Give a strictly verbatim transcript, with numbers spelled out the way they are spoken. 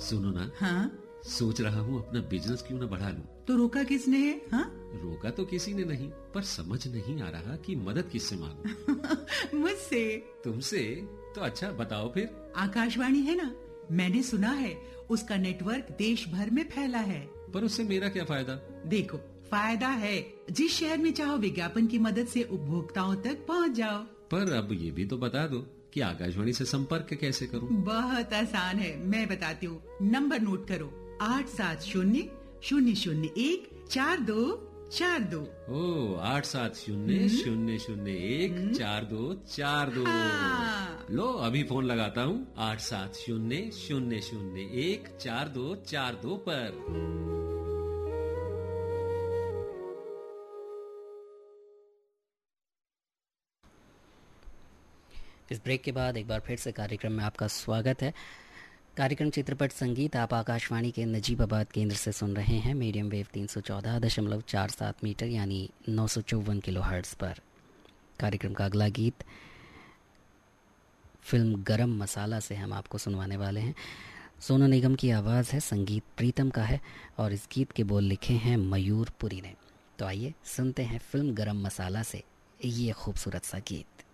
सुनो ना। हाँ? सोच रहा हूँ अपना बिजनेस क्यों ना बढ़ा लूं। तो रोका किसने है? हाँ? रोका तो किसी ने नहीं, पर समझ नहीं आ रहा कि मदद किससे मांगूं। मुझसे। तुमसे? तो अच्छा बताओ फिर। आकाशवाणी है ना, मैंने सुना है उसका नेटवर्क देश भर में फैला है। पर उससे मेरा क्या फायदा? देखो, फायदा है, जिस शहर में चाहो विज्ञापन की मदद से उपभोक्ताओं तक पहुंच जाओ। पर अब ये भी तो बता दो कि आकाशवाणी से संपर्क कैसे करूं? बहुत आसान है, मैं बताती हूँ। नंबर नोट करो, आठ सात शून्य शून्य शून्य एक चार दो चार दो। ओ, आठ सात शून्य शून्य शून्य एक चार दो चार दो। हाँ। लो अभी फोन लगाता हूँ आठ सात शून्य शून्य शून्य एक चार दो चार दो पर। इस ब्रेक के बाद एक बार फिर से कार्यक्रम में आपका स्वागत है। कार्यक्रम चित्रपट संगीत आप आकाशवाणी के नजीबाबाद केंद्र से सुन रहे हैं, मीडियम वेव तीन सौ चौदह दशमलव चार सात मीटर यानी नौ सौ चौवन किलो हर्ट्ज़ पर। कार्यक्रम का अगला गीत फिल्म गरम मसाला से हम आपको सुनवाने वाले हैं। सोनू निगम की आवाज़ है, संगीत प्रीतम का है और इस गीत के बोल लिखे हैं मयूर पुरी ने। तो आइए सुनते हैं फिल्म गरम मसाला से ये खूबसूरत सा गीत।